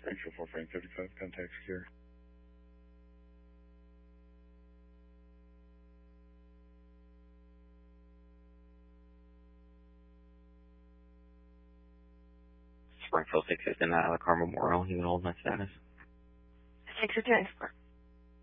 Springfield 4 Frank 55, contact secure. Springfield 6 is in Alacar Memorial. You can hold my status. 6 or 2 export.